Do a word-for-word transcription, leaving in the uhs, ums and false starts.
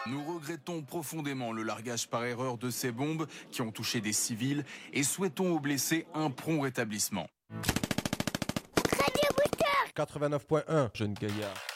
Nous regrettons profondément le largage par erreur de ces bombes qui ont touché des civils et souhaitons aux blessés un prompt rétablissement. quatre-vingt-neuf point un, Jeune Gaillard.